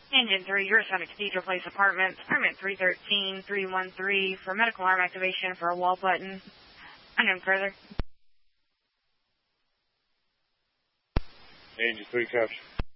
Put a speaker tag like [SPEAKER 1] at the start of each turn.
[SPEAKER 1] Engine 3, you're assigned to Cathedral Place Apartments, permit 313313 for medical arm activation for a wall button. Unknown further.
[SPEAKER 2] Engine 3 capture.